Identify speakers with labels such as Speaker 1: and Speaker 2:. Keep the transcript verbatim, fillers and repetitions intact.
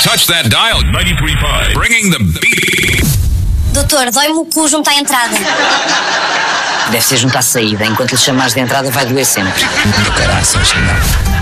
Speaker 1: touch that dial. ninety-three point five. Bringing the beat.
Speaker 2: Doutor, dói-me o cu junto à entrada.
Speaker 3: Deve ser junto à saída. Enquanto lhe chamares de entrada vai doer sempre.
Speaker 4: Do caraças, não.